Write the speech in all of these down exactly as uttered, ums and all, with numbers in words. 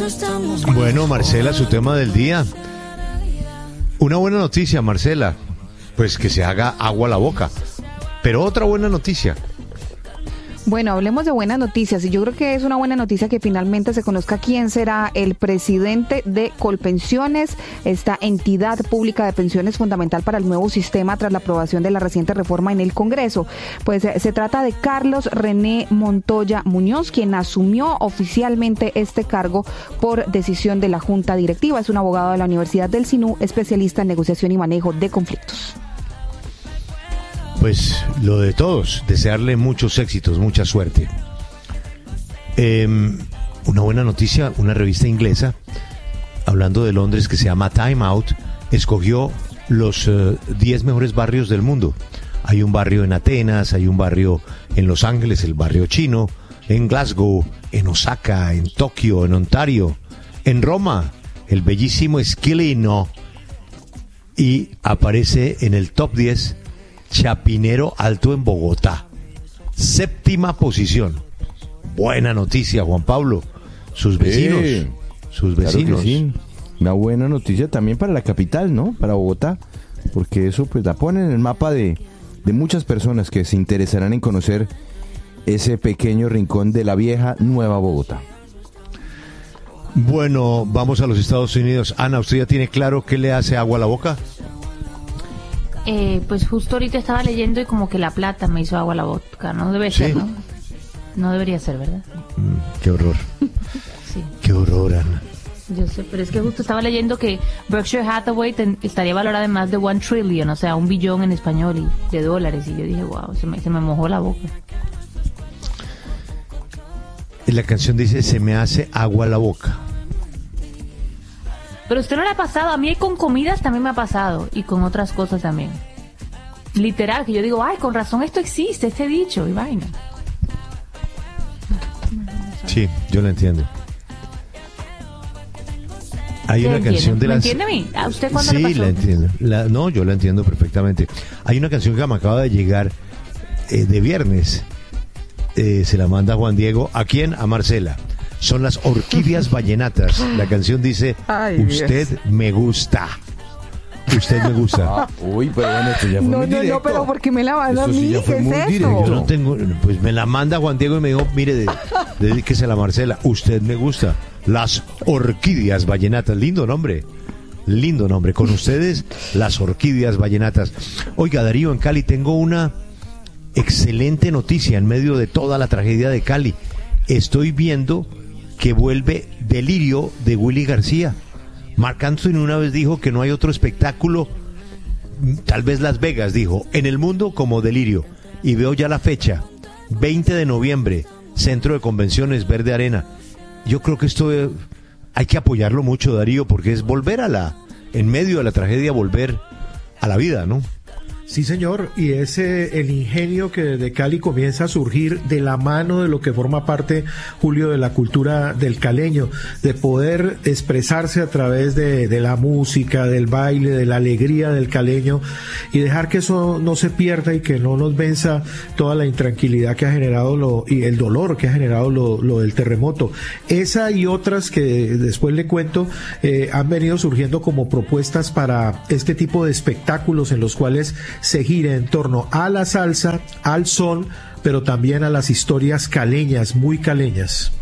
Bueno, Marcela, su tema del día. Una buena noticia, Marcela, pues que se haga agua a la boca. Pero otra buena noticia. Bueno, hablemos de buenas noticias y yo creo que es una buena noticia que finalmente se conozca quién será el presidente de Colpensiones, esta entidad pública de pensiones fundamental para el nuevo sistema tras la aprobación de la reciente reforma en el Congreso. Pues eh, se trata de Carlos René Montoya Muñoz, quien asumió oficialmente este cargo por decisión de la Junta Directiva. Es un abogado de la Universidad del SINU, especialista en negociación y manejo de conflictos. Pues lo de todos, desearle muchos éxitos, mucha suerte. Eh, una buena noticia, una revista inglesa, hablando de Londres, que se llama Time Out, escogió los uh, diez mejores barrios del mundo. Hay un barrio en Atenas, hay un barrio en Los Ángeles, el barrio chino, en Glasgow, en Osaka, en Tokio, en Ontario, en Roma, el bellísimo Esquilino, y aparece en el top diez Chapinero Alto en Bogotá, séptima posición. Buena noticia, Juan Pablo. Sus vecinos, sí, sus vecinos. Claro que sí. Una buena noticia también para la capital, ¿no? Para Bogotá, porque eso pues la pone en el mapa de, de muchas personas que se interesarán en conocer ese pequeño rincón de la vieja Nueva Bogotá. Bueno, vamos a los Estados Unidos. Ana, ¿usted ya tiene claro qué le hace agua a la boca? Eh, pues justo ahorita estaba leyendo y como que la plata me hizo agua a la boca, ¿no? Debe ser, ¿sí? ¿no? No debería ser, ¿verdad? Mm, qué horror. Sí. Qué horror, Ana. Yo sé, pero es que justo estaba leyendo que Berkshire Hathaway ten, estaría valorada en más de one trillion, o sea, un billón en español y de dólares. Y yo dije, wow, se me, se me mojó la boca. La canción dice, se me hace agua a la boca. Pero usted no le ha pasado, a mí con comidas también me ha pasado y con otras cosas también. Literal, que yo digo, ay, con razón esto existe, este dicho y vaina. Sí, yo lo entiendo. Hay una entiende? canción de ¿Me las... entiende a mí? ¿A usted cuándo sí, le pasó? la entiendo. La... No, yo la entiendo perfectamente. Hay una canción que me acaba de llegar eh, de viernes. Eh, se la manda Juan Diego. ¿A quién? A Marcela. Son las Orquídeas Vallenatas. La canción dice, ay, usted Dios. Me gusta. Usted me gusta. Ah, uy, pero bueno, esto ya fue no, muy no, directo. No, pero ¿por qué me la manda a mí? Sí ya fue ¿Qué muy es directo. eso? Yo no tengo, pues me la manda Juan Diego y me dijo, mire, dedíquese a la Marcela. Usted me gusta. Las Orquídeas Vallenatas. Lindo nombre. Lindo nombre. Con ustedes, las Orquídeas Vallenatas. Oiga, Darío, en Cali tengo una excelente noticia en medio de toda la tragedia de Cali. Estoy viendo que vuelve Delirio de Willy García. Marc Anthony una vez dijo que no hay otro espectáculo, tal vez Las Vegas, dijo, en el mundo como Delirio. Y veo ya la fecha, veinte de noviembre, Centro de Convenciones Verde Arena. Yo creo que esto eh, hay que apoyarlo mucho, Darío, porque es volver a la, en medio de la tragedia, volver a la vida, ¿no? Sí, señor, y es eh, el ingenio que desde Cali comienza a surgir de la mano de lo que forma parte, Julio, de la cultura del caleño, de poder expresarse a través de, de la música, del baile, de la alegría del caleño, y dejar que eso no se pierda y que no nos venza toda la intranquilidad que ha generado lo, y el dolor que ha generado lo, lo del terremoto. Esa y otras que después le cuento eh, han venido surgiendo como propuestas para este tipo de espectáculos en los cuales se gira en torno a la salsa, al son, pero también a las historias caleñas, muy caleñas.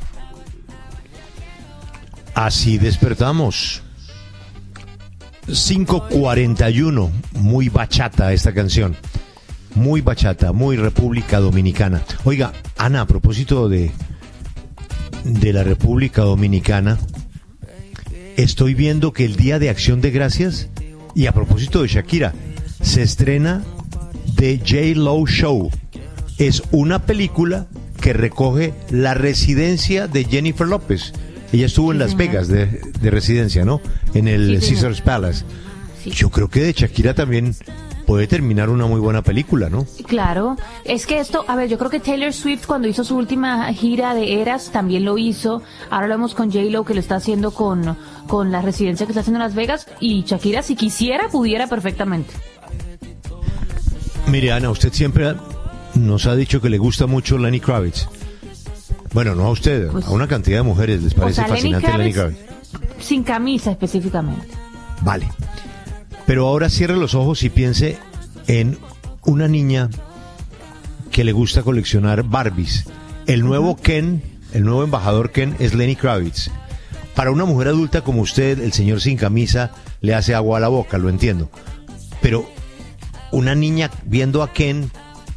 Así despertamos. cinco cuarenta y uno, muy bachata esta canción. Muy bachata, muy República Dominicana. Oiga, Ana, a propósito de, de la República Dominicana, estoy viendo que el Día de Acción de Gracias, y a propósito de Shakira, se estrena The J-Lo Show. Es una película que recoge la residencia de Jennifer López. Ella estuvo en Las Vegas de, de residencia, ¿no? En el sí, Caesars Palace. Sí. Yo creo que de Shakira también puede terminar una muy buena película, ¿no? Claro, es que esto, a ver, yo creo que Taylor Swift cuando hizo su última gira de Eras también lo hizo. Ahora lo vemos con J-Lo que lo está haciendo con, con la residencia que está haciendo en Las Vegas, y Shakira si quisiera pudiera perfectamente. Mire, Ana, usted siempre nos ha dicho que le gusta mucho Lenny Kravitz. Bueno, no a usted, Pues, a una cantidad de mujeres les parece o sea, Lenny fascinante Lenny Kravitz Kravitz. sin camisa específicamente. Vale. Pero ahora cierre los ojos y piense en una niña que le gusta coleccionar Barbies. El nuevo Ken, el nuevo embajador Ken es Lenny Kravitz. Para una mujer adulta como usted, el señor sin camisa le hace agua a la boca, lo entiendo. Pero una niña viendo a Ken,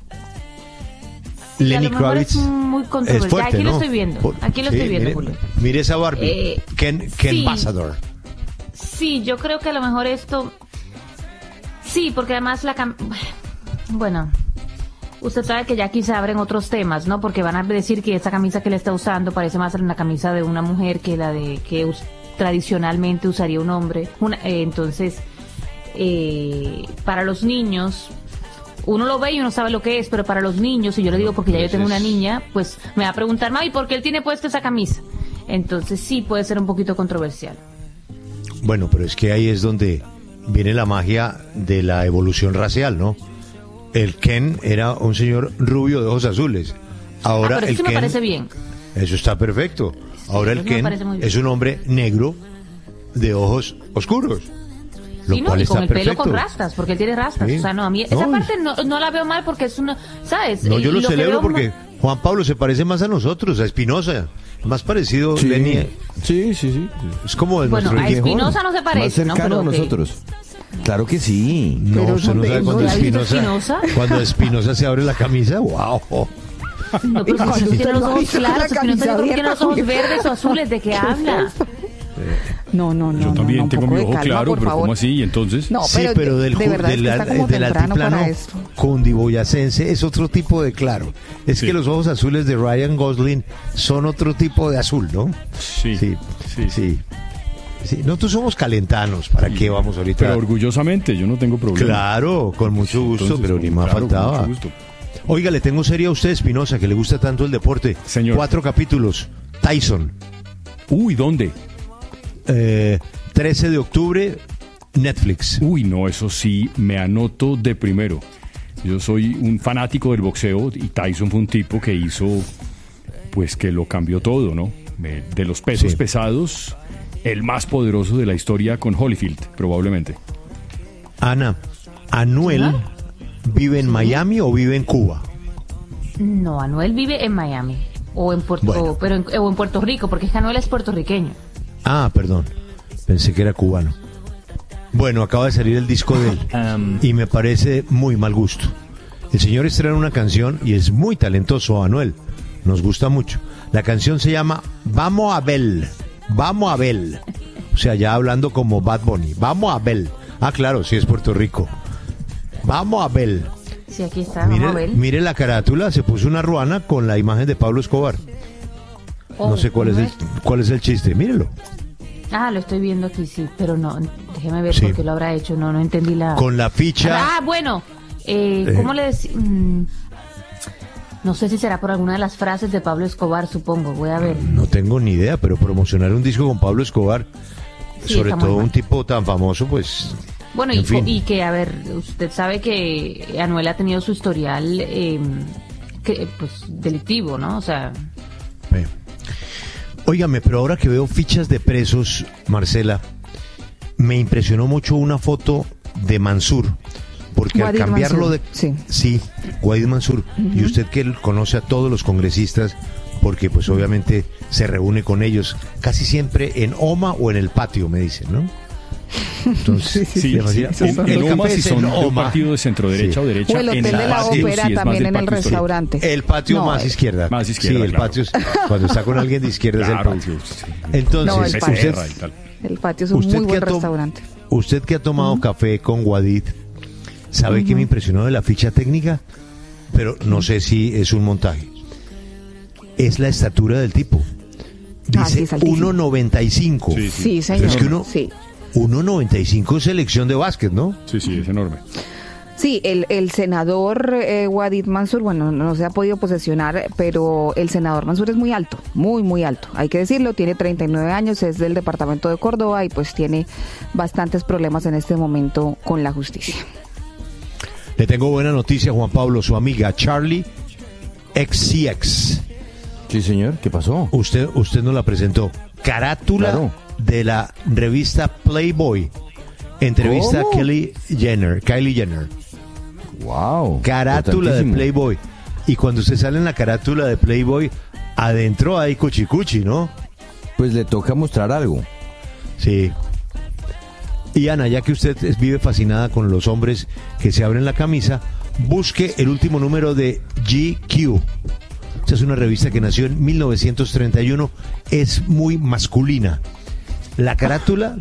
Lenny a lo mejor Kravitz es muy controversial. es fuerte, Aquí ¿no? lo estoy viendo. Por- Aquí lo sí, estoy viendo, mire, Julio. mire esa Barbie, Eh, Ken, Ken sí. Ambassador. Sí, yo creo que a lo mejor esto... Sí, porque además la... cam- Bueno, usted sabe que ya aquí se abren otros temas, ¿no? Porque van a decir que esta camisa que le está usando parece más una camisa de una mujer que la de que us- tradicionalmente usaría un hombre. Una- eh, entonces, eh, para los niños... Uno lo ve y uno sabe lo que es, pero para los niños, y yo le digo porque ya yo tengo una niña, pues me va a preguntar, mami, ¿por qué él tiene puesta esa camisa? Entonces sí puede ser un poquito controversial. Bueno, pero es que ahí es donde viene la magia de la evolución racial, ¿no? El Ken era un señor rubio de ojos azules. Ahora ah, pero el eso Ken, me parece bien. eso está perfecto. Ahora el eso me Ken parece muy bien. es un hombre negro de ojos oscuros. Lo Sí, no, cual y está con el perfecto. pelo con rastas, porque él tiene rastas. Sí. O sea, no, a mí esa No, parte no, no la veo mal porque es una, ¿sabes? No, yo Y lo, que celebro veo porque ma- Juan Pablo se parece más a nosotros, a Espinosa. Más parecido, Sí, Lenny, sí, sí, sí. es como de Bueno, nuestro a hijo. Espinosa no se parece, Más cercano ¿no? Pero a que- nosotros. Claro que sí. No, Pero usted no ¿dónde- sabe cuando dónde ha visto Espinosa, Espinosa? cuando Espinosa se abre la camisa, wow. No, pero Y cuando si usted tiene los lo ha ojos visto con la claros, Espinosa camisa yo creo que tiene los ojos abierta, verdes o azules, ¿de qué habla? No, no, no. Yo no, también no, un tengo poco mi de ojo calma, claro, por pero favor. ¿cómo así? ¿Y entonces? No, Sí, pero, pero de, del, de ju- verdad es del, que está como del temprano altiplano para esto. cundiboyacense es otro tipo de claro. Es Sí. que los ojos azules de Ryan Gosling son otro tipo de azul, ¿no? Sí, Sí, sí. sí. Sí, nosotros somos calentanos, ¿para qué vamos ahorita? Pero orgullosamente, yo no tengo problema. Claro, con mucho gusto, Entonces, pero ni más claro, con faltaba. mucho gusto. Oiga, le tengo serie a usted, Espinosa, que le gusta tanto el deporte. Señor. Cuatro capítulos. Tyson, Uy, ¿dónde? eh, trece de octubre, Netflix. Uy, no, eso sí, me anoto de primero. Yo soy un fanático del boxeo y Tyson fue un tipo que hizo, pues que lo cambió todo, ¿no? Me- De los pesos Sí. pesados, el más poderoso de la historia con Holyfield, probablemente. Ana, ¿Anuel vive en Miami o vive en Cuba? No, Anuel vive en Miami. O en Puerto, Bueno. o- pero en, o en Puerto Rico, porque es que Anuel es puertorriqueño. Ah, perdón. Pensé que era cubano. Bueno, acaba de salir el disco de él Um, y me parece muy mal gusto. El señor estrena una canción y es muy talentoso, Anuel. Nos gusta mucho. La canción se llama Vamos a Bel. Vamos a Bel. O sea, ya hablando como Bad Bunny. Vamos a Bel. Ah, claro, sí es Puerto Rico. Vamos a Bel. Sí, aquí está, vamos a Mire, ver. mire la carátula, se puso una ruana con la imagen de Pablo Escobar. Oh, No sé cuál es el, cuál es el chiste, mírelo. Ah, lo estoy viendo aquí, sí, pero no, déjeme ver Sí. por qué lo habrá hecho, no, no entendí la... Con la ficha. Ah, bueno, eh, ¿cómo le decía? No sé si será por alguna de las frases de Pablo Escobar, supongo, voy a ver. No tengo ni idea, pero promocionar un disco con Pablo Escobar, Sí, sobre está muy todo mal. un tipo tan famoso, pues... Bueno, en y, fin. y que, a ver, usted sabe que Anuel ha tenido su historial, eh, que, pues, delictivo, ¿no? O sea, eh. Óigame, pero ahora que veo fichas de presos, Marcela, me impresionó mucho una foto de Mansur, porque Guadir al cambiarlo Mansur, de... sí. Sí, Guadir Mansur. Y usted que conoce a todos los congresistas, porque pues obviamente se reúne con ellos casi siempre en Oma o en el patio, me dicen, ¿no? Entonces, Sí, sí, demasiado- en, el en café Oma, si es en son de un Oma. partido de centro derecha Sí. o derecha, O el en hotel de la patio ópera sí es más también del en el patio histórico. restaurante. El patio No, más eh. izquierda. Más izquierda, Sí, el claro. patio es cuando está con alguien de izquierda Claro, es el patio. sí, sí. Entonces, No, el patio. usted, Becerra y tal. El patio es un usted muy que buen ha tom- restaurante. usted que ha tomado café con Guadid, ¿sabe qué me impresionó de la ficha técnica? Pero no sé si es un montaje. Es la estatura del tipo. Ah, sí, Dice es altísimo. uno noventa y cinco. Sí, Sí, señor. Es que uno- Sí. uno noventa y cinco es selección de básquet, ¿no? Sí, sí, es enorme. Sí, el, el senador eh, Guadir Mansur, bueno, no se ha podido posesionar, pero el senador Mansur es muy alto, muy, muy alto. Hay que decirlo, tiene treinta y nueve años, es del departamento de Córdoba y pues tiene bastantes problemas en este momento con la justicia. Le tengo buena noticia, Juan Pablo, su amiga Charlie X C X. Sí, señor, ¿qué pasó? Usted, usted nos la presentó. Carátula Claro. de la revista Playboy. Entrevista ¿Cómo? a Kylie Jenner. Kylie Jenner. Wow. Carátula de importantísimo. Playboy. Y cuando usted sale en la carátula de Playboy, adentro hay cuchicuchi, ¿no? Pues le toca mostrar algo. Sí. Y Ana, ya que usted es- vive fascinada con los hombres que se abren la camisa, busque el último número de G Q. Esta es una revista que nació en mil novecientos treinta y uno. Es muy masculina. La carátula...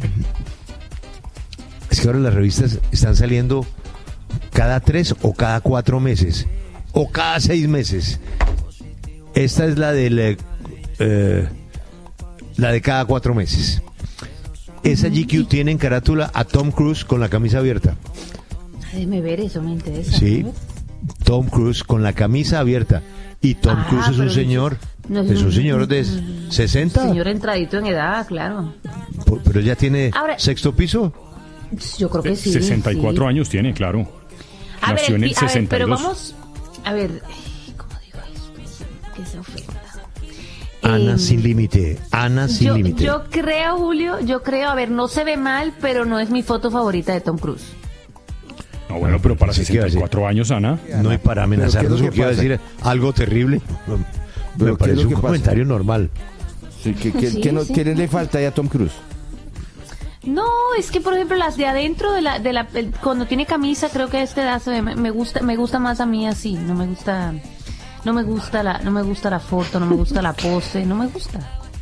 Es que ahora las revistas están saliendo cada tres o cada cuatro meses. O cada seis meses. Esta es la del... eh, eh, la de cada cuatro meses. Esa G Q tiene en carátula a Tom Cruise con la camisa abierta. Déjeme ver, eso me interesa. Sí, Tom Cruise con la camisa abierta. Y Tom Ah, Cruise es un pero señor, no es un señor de sesenta, Señor entradito en edad, claro. po- pero ya tiene Ahora- sexto piso. Yo creo que sí. sesenta y cuatro sí. años tiene, claro. A Nació ver, en el aquí- a ver, sesenta y pero dos. vamos, a ver, eh, ¿cómo digo esto? Que se ofenda. Ana Em, sin límite, Ana sin yo, límite. yo creo, Julio, yo creo, a ver, no se ve mal, pero no es mi foto favorita de Tom Cruise. No, bueno, pero para Sí, ¿qué iba a sesenta y cuatro años, Ana. No hay para ¿Pero qué amenazarnos es lo con que que iba a pasa? decir algo terrible. ¿Pero Me qué es parece lo un que pasa? comentario normal. Sí, ¿qué, qué- Sí, qué no- sí. qué le falta ahí a Tom Cruise? No, es que por ejemplo las de adentro de la, de la, el- cuando tiene camisa, creo que a esta edad se ve- me, me gusta, me gusta más a mí así, no me gusta, no me gusta la, no me gusta la foto, no me gusta la pose, no me gusta.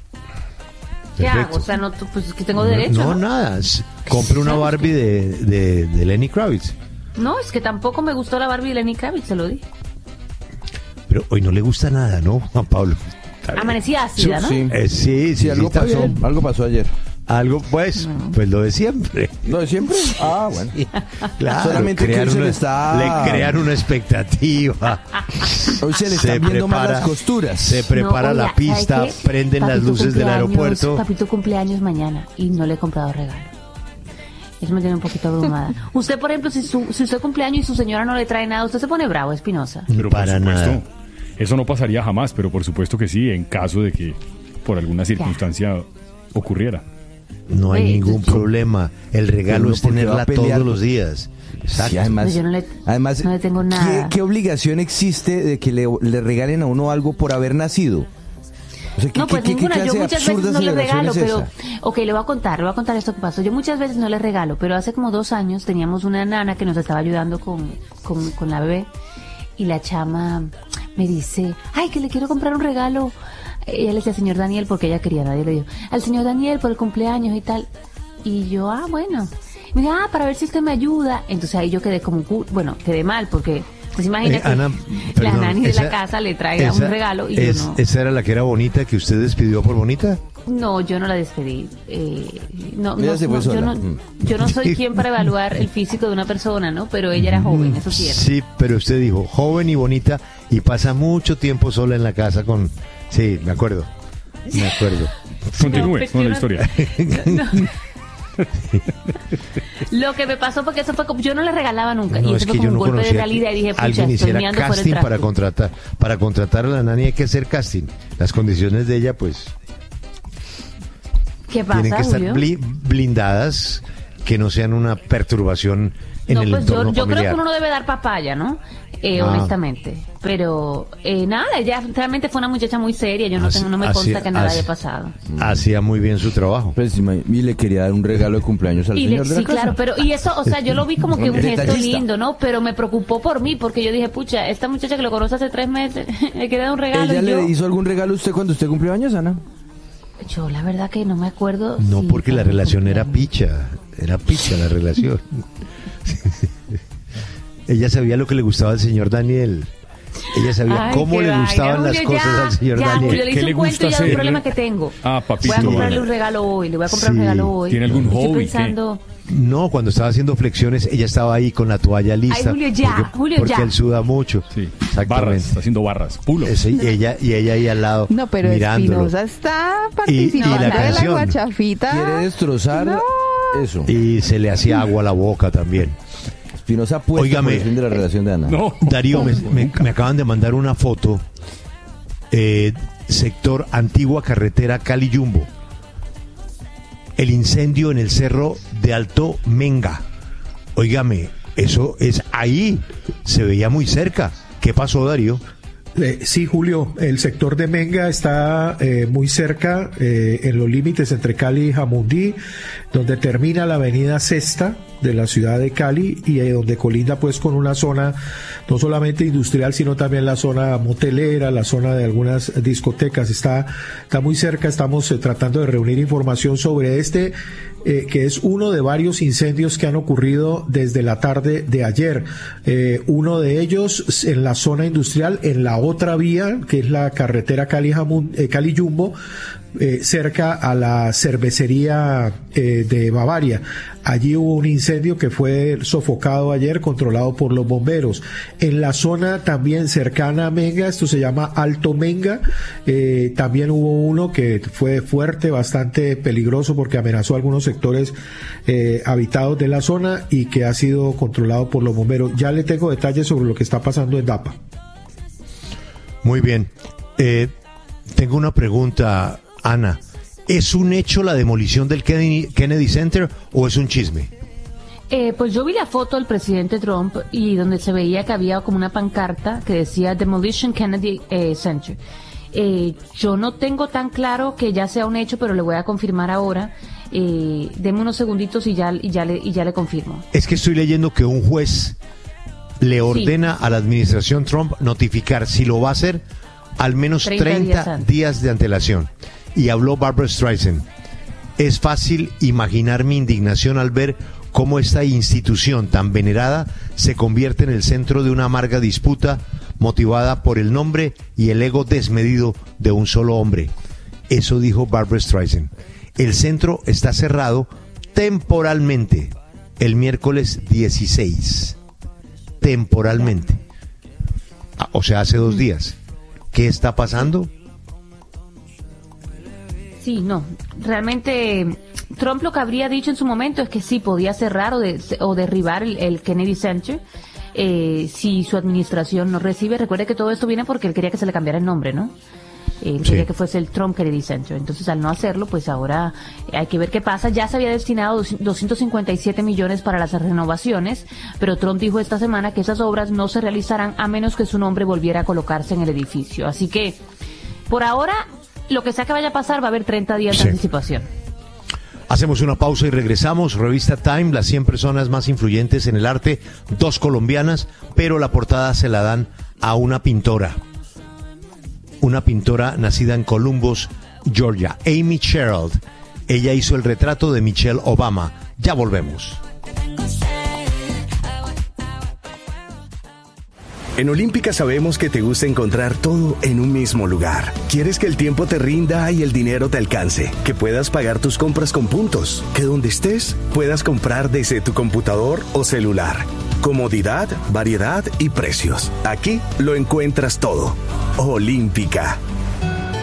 ¿Qué Perfecto. hago? O sea, no, pues es que tengo derecho. No, No, no, nada. s- Compre una Barbie de, de, de Lenny Kravitz. es que tampoco me gustó la Barbie de Lenny Kravitz, se lo dije. Pero hoy no le gusta nada, ¿no, Juan Pablo? Está bien. Amanecí ácida, ¿no? Sí. Eh, sí, sí, Sí, algo sí, está pasó, bien. algo pasó ayer. Algo, pues, pues lo de siempre. ¿Lo de siempre? Ah, bueno. Claro, Solamente que crear hoy se una- le está- le crean una expectativa. Hoy se le están viendo más las costuras. Se prepara No, la oiga, pista, ¿sabe qué? prenden las Papito luces del cumpleaños- aeropuerto. Papito cumpleaños mañana y no le he comprado regalo. Eso me tiene un poquito abrumada. Usted, por ejemplo, si, su, si usted cumpleaños y su señora no le trae nada, usted se pone bravo, Espinosa. Pero Para por supuesto, nada. eso no pasaría jamás, pero por supuesto que sí, en caso de que por alguna circunstancia ocurriera. No hay Oye, ningún entonces- problema. El regalo Uno es porque va tenerla a pelear todos por- los días. Exacto. Sí, además, Pues yo no le- además no le tengo nada. ¿qué, qué obligación existe de que le, le regalen a uno algo por haber nacido? O sea, ¿qué, No, pues qué- qué ninguna. clase Yo de muchas absurda veces no le celebración regalo, es pero... esa? Ok, le voy a contar, le voy a contar esto que pasó. Yo muchas veces no le regalo, pero hace como dos años teníamos una nana que nos estaba ayudando con, con, con la bebé y la chama me dice, ay, que le quiero comprar un regalo. Ella le decía al señor Daniel porque ella quería, nadie le dijo, al señor Daniel por el cumpleaños y tal. Y yo, ah, bueno. Y me dijo, ah, para ver si usted me ayuda. Entonces ahí yo quedé como, cu- bueno, quedé mal porque... Pues imagínate, Eh, Ana, la perdón, nani de esa- la casa le traiga esa- un regalo y es- yo no. ¿Esa era la que era bonita que usted despidió por bonita? No, yo no la despedí. Eh, no, Ella no, se fue no, yo, sola. no, Mm. yo no soy quien para evaluar el físico de una persona, ¿no? Pero ella era joven, eso sí era. Sí, pero usted dijo joven y bonita y pasa mucho tiempo sola en la casa con... Sí, me acuerdo. Me acuerdo. Continúe pues, con yo la no- historia. Lo que me pasó fue que eso fue como, yo no le regalaba nunca. No, y es eso que fue yo como no un golpe de conocía realidad y dije, que pucha, alguien estoy hiciera meando fuera del casting para traste. contratar. Para contratar a la nani hay que hacer casting. Las condiciones de ella, pues, ¿Qué pasa, tienen que estar Julio? bli- blindadas, que no sean una perturbación en No, el pues yo, entorno yo creo familiar. que uno no debe dar papaya, ¿no? Eh, Ah. honestamente. Pero eh, nada, ella realmente fue una muchacha muy seria. Yo no, Así- tengo, no me así- consta que nada así- haya pasado. Hacía muy bien su trabajo. Pues, ima- y le quería dar un regalo de cumpleaños al Y le- señor de sí, la casa. claro, pero y eso, o sea, yo lo vi como que un gesto Detallista. lindo, ¿no? Pero me preocupó por mí, porque yo dije, pucha, esta muchacha que lo conoce hace tres meses, le queda dar un regalo. ¿Ella y yo, le hizo algún regalo a usted cuando usted cumplió años, Ana? yo la verdad que no me acuerdo. No, si porque la fue mi relación era cumpleaños. picha. Era picha la relación. Ella sabía lo que le gustaba al señor Daniel. Ella sabía Ay, cómo qué le vaina, gustaban las Julio, cosas ya, al señor ya, Daniel. Julio, le ¿Qué hice le un cuento gusta ya de un hacer? problema que tengo. Ah, papito. Voy a comprarle Sí. un regalo hoy, le voy a comprar Sí. un regalo hoy. ¿Tiene algún Estoy hobby? pensando... No, cuando estaba haciendo flexiones, ella estaba ahí con la toalla lista. Julio, ya, porque, Julio, porque ya. él suda mucho. Sí, barras, Exactamente. está haciendo barras, pulo. Ese- y ella y ella ahí al lado No, pero mirándolo. Espinosa está Y- y participando la de la canción. guachafita. Quiere destrozar No. eso. Y se le hacía agua a la boca también. Espinosa apuesta Óigame. por el fin de la relación de Ana. No. Darío, me, me- me acaban de mandar una foto. eh, sector antigua carretera Cali-Yumbo. El incendio en el cerro de Alto Menga. Óigame, eso es ahí, se veía muy cerca. ¿Qué pasó, Darío? Eh, sí, Julio, el sector de Menga está eh, muy cerca, eh, en los límites entre Cali y Jamundí, donde termina la avenida Sexta de la ciudad de Cali y eh, donde colinda pues con una zona no solamente industrial, sino también la zona motelera, la zona de algunas discotecas. Está, está muy cerca, estamos eh, tratando de reunir información sobre este, eh, que es uno de varios incendios que han ocurrido desde la tarde de ayer. Eh, uno de ellos en la zona industrial, en la otra vía, que es la carretera Cali-Yumbo, eh, Cali-Yumbo, Eh, cerca a la cervecería eh, de Bavaria. Allí hubo un incendio que fue sofocado ayer, controlado por los bomberos. En la zona también cercana a Menga, esto se llama Alto Menga, eh, también hubo uno que fue fuerte, bastante peligroso porque amenazó algunos sectores eh, habitados de la zona y que ha sido controlado por los bomberos. Ya le tengo detalles sobre lo que está pasando en Dapa. Muy bien. Eh, tengo una pregunta, Ana. ¿Es un hecho la demolición del Kennedy, Kennedy Center o es un chisme? Eh, pues yo vi la foto del presidente Trump y donde se veía que había como una pancarta que decía Demolition Kennedy eh, Center. Eh, yo no tengo tan claro que ya sea un hecho, pero le voy a confirmar ahora. Eh, deme unos segunditos y ya, y ya le, y ya le confirmo. Es que estoy leyendo que un juez le ordena sí. a la administración Trump notificar si lo va a hacer al menos treinta, treinta días, días de antelación. Y habló Barbra Streisand. Es fácil imaginar mi indignación al ver cómo esta institución tan venerada se convierte en el centro de una amarga disputa motivada por el nombre y el ego desmedido de un solo hombre. Eso dijo Barbra Streisand. El centro está cerrado temporalmente el miércoles dieciséis. Temporalmente. O sea, hace dos días. ¿Qué está pasando? Sí, no, realmente Trump lo que habría dicho en su momento es que sí podía cerrar o, de, o derribar el, el Kennedy Center eh, si su administración no recibe. Recuerde que todo esto viene porque él quería que se le cambiara el nombre, ¿no? Él sí. quería que fuese el Trump Kennedy Center. Entonces, al no hacerlo, pues ahora hay que ver qué pasa. Ya se había destinado doscientos cincuenta y siete millones para las renovaciones, pero Trump dijo esta semana que esas obras no se realizarán a menos que su nombre volviera a colocarse en el edificio. Así que, por ahora, lo que sea que vaya a pasar, va a haber treinta días sí. de anticipación. Hacemos una pausa y regresamos. Revista Time, las cien personas más influyentes en el arte, dos colombianas, pero la portada se la dan a una pintora. Una pintora nacida en Columbus, Georgia, Amy Sherald. Ella hizo el retrato de Michelle Obama. Ya volvemos. En Olímpica sabemos que te gusta encontrar todo en un mismo lugar. Quieres que el tiempo te rinda y el dinero te alcance, que puedas pagar tus compras con puntos, que donde estés puedas comprar desde tu computador o celular. Comodidad, variedad y precios. Aquí lo encuentras todo. Olímpica,